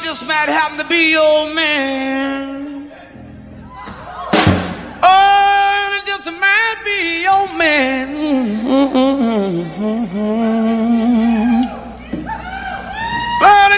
just might happen to be your man. Oh, it just might be your man.